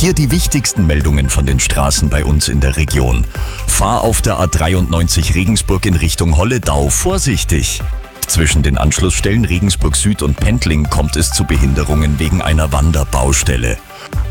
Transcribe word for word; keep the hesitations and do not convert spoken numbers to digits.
Hier die wichtigsten Meldungen von den Straßen bei uns in der Region. Fahr auf der A dreiundneunzig Regensburg in Richtung Holledau vorsichtig. Zwischen den Anschlussstellen Regensburg Süd und Pendling kommt es zu Behinderungen wegen einer Wanderbaustelle.